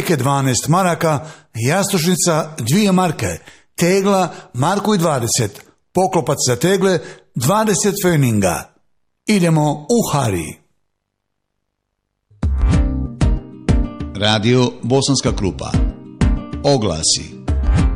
Šajke 12 maraka, jastučnica 2 marke, tegla marku i 20, poklopac za tegle 20 feninga. Idemo u Hari. Radio Bosanska Krupa. Oglasi.